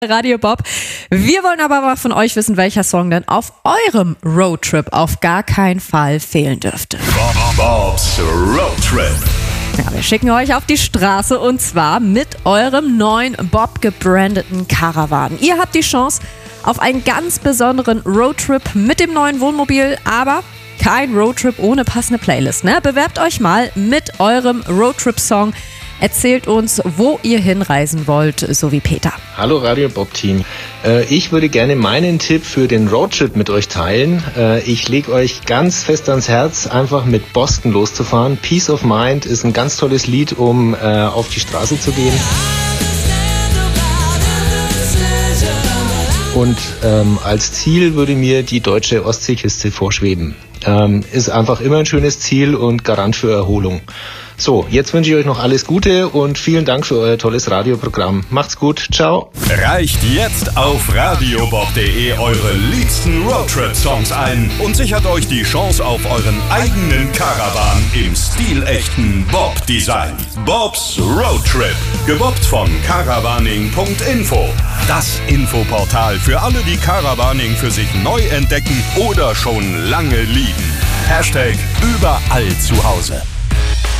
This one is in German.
Radio Bob. Wir wollen aber mal von euch wissen, welcher Song denn auf eurem Roadtrip auf gar keinen Fall fehlen dürfte. Bob's Roadtrip. Ja, wir schicken euch auf die Straße und zwar mit eurem neuen Bob gebrandeten Caravan. Ihr habt die Chance auf einen ganz besonderen Roadtrip mit dem neuen Wohnmobil, aber kein Roadtrip ohne passende Playlist, ne? Bewerbt euch mal mit eurem Roadtrip-Song. Erzählt uns, wo ihr hinreisen wollt, so wie Peter. Hallo Radio Bob Team. Ich würde gerne meinen Tipp für den Roadtrip mit euch teilen. Ich lege euch ganz fest ans Herz, einfach mit Boston loszufahren. Peace of Mind ist ein ganz tolles Lied, um auf die Straße zu gehen. Und als Ziel würde mir die deutsche Ostseeküste vorschweben. Ist einfach immer ein schönes Ziel und Garant für Erholung. So, jetzt wünsche ich euch noch alles Gute und vielen Dank für euer tolles Radioprogramm. Macht's gut, ciao. Reicht jetzt auf radiobob.de eure liebsten Roadtrip-Songs ein und sichert euch die Chance auf euren eigenen Caravan im stilechten Bob-Design. Bob's Roadtrip, gebobbt von caravaning.info. Das Infoportal für alle, die Caravaning für sich neu entdecken oder schon lange lieben. #überall zu Hause.